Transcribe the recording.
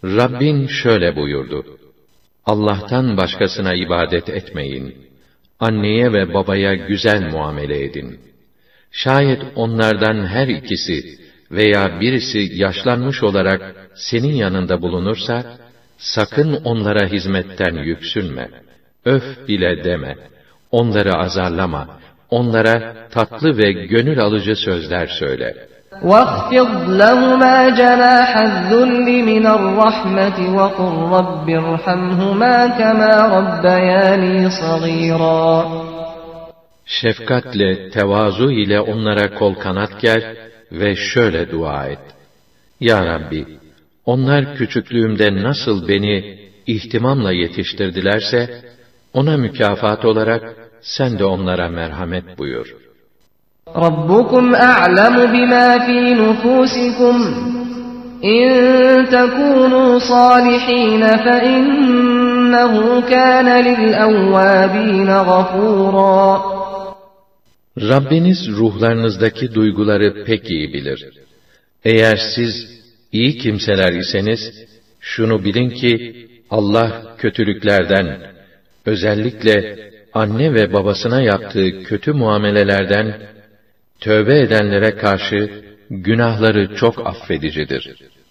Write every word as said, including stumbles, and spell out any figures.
Rabbin şöyle buyurdu: Allah'tan başkasına ibadet etmeyin. Anneye ve babaya güzel muamele edin. Şayet onlardan her ikisi veya birisi yaşlanmış olarak senin yanında bulunursa, sakın onlara hizmetten yüksünme. Öf bile deme. Onları azarlama. Onlara tatlı ve gönül alıcı sözler söyle. وَاخْفِضْ لَهُمَا جَنَاحَ الذُّلِّ مِنَ الرَّحْمَةِ وَقُلْ رَبِّ ارْحَمْهُمَا كَمَا رَبَّيَانِي صَغِيرًا. Şefkatle, tevazu ile onlara kol kanat ger ve şöyle dua et: Ya Rabbi, onlar küçüklüğümde nasıl beni ihtimamla yetiştirdilerse, ona mükafat olarak sen de onlara merhamet buyur. رَبُّكُمْ أَعْلَمُ بِمَا فِي نُفُوسِكُمْ إِن تَكُونُوا صَالِحِينَ فَإِنَّهُ كَانَ لِلْأَوَّابِينَ غَفُورًا. Rabbiniz ruhlarınızdaki duyguları pek iyi bilir. Eğer siz iyi kimseler iseniz, şunu bilin ki Allah kötülüklerden, özellikle anne ve babasına yaptığı kötü muamelelerden, tövbe edenlere karşı günahları çok affedicidir.